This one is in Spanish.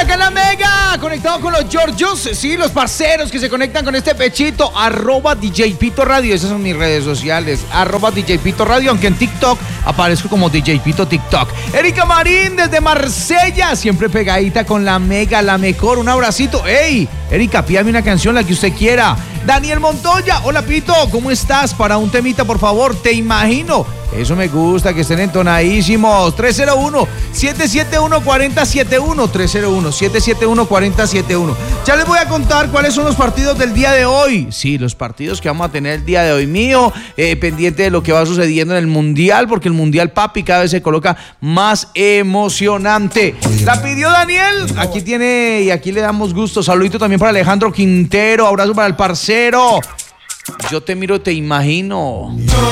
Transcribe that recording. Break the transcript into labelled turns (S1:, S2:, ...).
S1: acá en la Mega, conectado con los Georgios, sí, los parceros que se conectan con este pechito, @DJ Pito Radio, esas son mis redes sociales, @DJ Pito Radio, aunque en TikTok aparezco como DJ Pito TikTok. Erika Marín desde Marsella, siempre pegadita con la Mega, la mejor, un abracito. ¡Ey! Erika, pídame una canción, la que usted quiera. Daniel Montoya, hola Pito, ¿cómo estás? Para un temita, por favor, te imagino. Eso me gusta, que estén entonadísimos. 301-771-4071. 301-771-4071. Ya les voy a contar cuáles son los partidos del día de hoy. Sí, los partidos que vamos a tener el día de hoy mío. Pendiente de lo que va sucediendo en el Mundial, porque el Mundial, papi, cada vez se coloca más emocionante. La pidió Daniel. Aquí tiene y aquí le damos gusto. Saludito también para Alejandro Quintero. Abrazo para el parcero. Yo te miro, te imagino.